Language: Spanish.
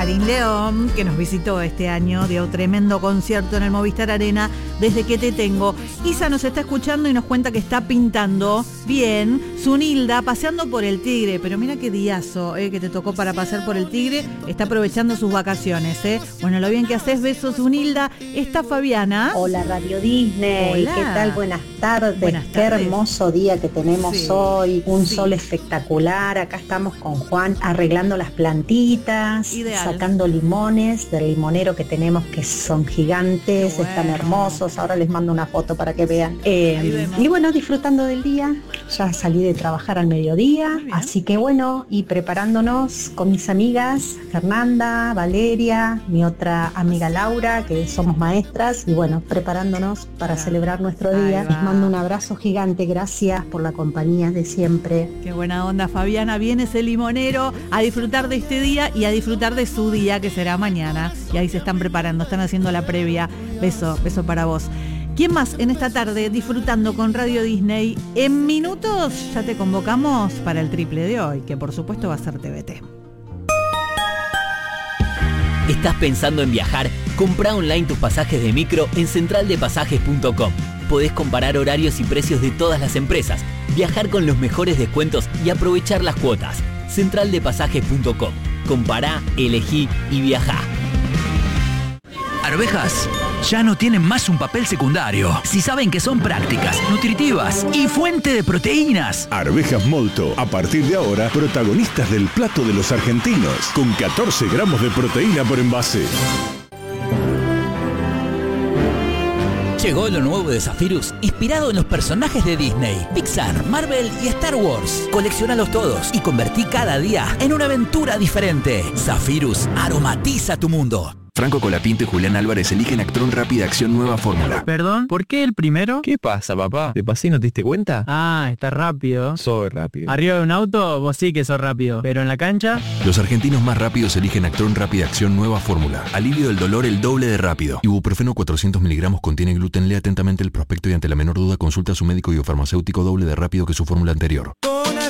Marín León, que nos visitó este año, dio tremendo concierto en el Movistar Arena, Desde que te tengo. Isa nos está escuchando y nos cuenta que está pintando bien Zunilda, paseando por el Tigre, pero mira qué diazo que te tocó para pasear por el Tigre, está aprovechando sus vacaciones. Bueno, lo bien que haces, besos Zunilda. Está Fabiana. Hola Radio Disney. Hola. ¿Qué tal? Buenas tardes. Buenas Qué tardes. Hermoso día que tenemos hoy, un Sí. sol espectacular. Acá estamos con Juan arreglando las plantitas, Ideal. sacando limones del limonero que tenemos, que son gigantes, Qué bueno. están hermosos. Ahora les mando una foto para que vean. Ahí vemos. Y bueno, disfrutando del día. Ya salí de trabajar al mediodía, Muy bien. así que bueno, y preparándonos con mis amigas Fernanda, Valeria, mi otra amiga Laura, que somos maestras, y bueno, preparándonos para celebrar nuestro Ahí día. va. Les mando un abrazo gigante, gracias por la compañía de siempre. Qué buena onda, Fabiana. Viene ese limonero a disfrutar de este día y a disfrutar de su día, que será mañana. Y ahí se están preparando, están haciendo la previa. Beso para vos. ¿Quién más en esta tarde disfrutando con Radio Disney? En minutos ya te convocamos para el triple de hoy, que por supuesto va a ser TVT. ¿Estás pensando en viajar? Comprá online tus pasajes de micro en centraldepasajes.com. Podés comparar horarios y precios de todas las empresas, viajar con los mejores descuentos y aprovechar las cuotas. Centraldepasajes.com. Compará, elegí y viajá. Arvejas ya no tienen más un papel secundario. Si saben que son prácticas, nutritivas y fuente de proteínas. Arvejas Molto, a partir de ahora, protagonistas del plato de los argentinos, con 14 gramos de proteína por envase. Llegó lo nuevo de Zephyrus, inspirado en los personajes de Disney, Pixar, Marvel y Star Wars. Colecciónalos todos y convertí cada día en una aventura diferente. Zephyrus aromatiza tu mundo. Franco Colapinto y Julián Álvarez eligen Actron Rápida Acción Nueva Fórmula. Perdón, ¿por qué el primero? ¿Qué pasa, papá? ¿Te pasé y no te diste cuenta? Ah, está rápido. Soy rápido. Arriba de un auto, vos sí que sos rápido. Pero en la cancha, Los argentinos más rápidos eligen Actron Rápida Acción Nueva Fórmula. Alivio del dolor el doble de rápido. Ibuprofeno 400 miligramos contiene gluten. Lee atentamente el prospecto y ante la menor duda consulta a su médico biofarmacéutico doble de rápido que su fórmula anterior.